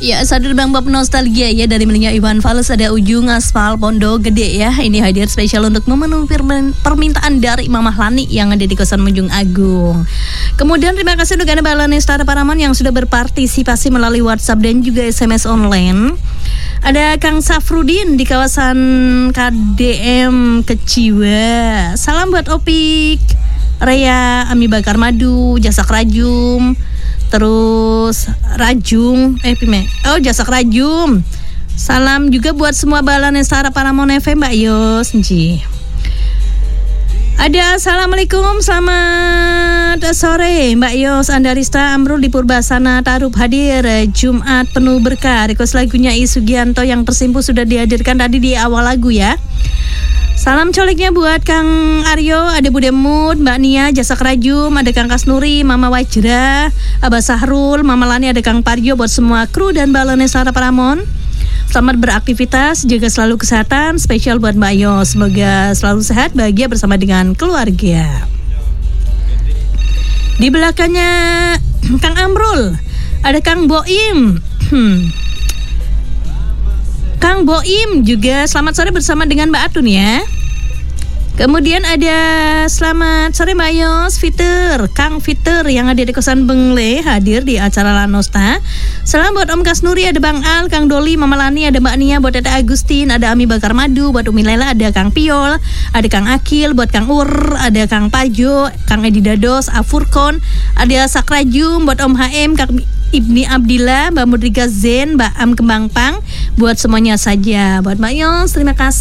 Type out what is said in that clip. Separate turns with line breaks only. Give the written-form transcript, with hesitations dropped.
Ya, sadar Bang Bob nostalgia ya dari miliknya Iwan Fals, ada Ujung Aspal Pondok Gede ya. Ini hadir spesial untuk memenuhi permintaan dari Mamah Lani yang ada di kosan Munjung Agung. Kemudian terima kasih untuk Anda Balani Star Paramon yang sudah berpartisipasi melalui WhatsApp dan juga SMS online. Ada Kang Safrudin di kawasan KDM Keciwa. Salam buat Opik, Rea, Ami Bakar Madu, Jasak Rajum, terus Rajung, Jasak Rajum. Salam juga buat semua Balane Star Paramon FM Mbak Yos. Ada Assalamualaikum, selamat sore Mbak Yos, Andarista Amrul di Purbasana Tarup hadir. Jumat penuh berkah. Request lagunya I Sugianto yang tersimpu sudah dihadirkan tadi di awal lagu ya. Salam coleknya buat Kang Aryo, ada Bude Mud, Mbak Nia, Jasak Rajum, ada Kang Kasnuri, Mama Wajra, Abah Sahrul, Mama Lani, ada Kang Parjo, buat semua kru dan Balane Star Paramon. Selamat beraktivitas, jaga selalu kesehatan, spesial buat Mbak Yos. Semoga selalu sehat, bahagia bersama dengan keluarga. Di belakangnya Kang Amrul, ada Kang Boim. Kang Boim juga selamat sore bersama dengan Mbak Atun ya. Kemudian ada selamat sore Mbak Yos, Fiter, Kang Fiter yang ada di kosan Bengle hadir di acara Lanosta. Salam buat Om Kasnuri, ada Bang Al, Kang Doli, Mama Lani, ada Mbak Nia, buat Tete Agustin, ada Ami Bakar Madu, buat Umi Lela, ada Kang Piol, ada Kang Akil, buat Kang Ur, ada Kang Pajo, Kang Edi Dados, Afurkon, ada Sakrajum, buat Om HM, Kang Ibni Abdillah, Mbak Mudrika Zen, Mbak Am Kembang Pang, buat semuanya saja. Buat Mbak Yos, terima kasih.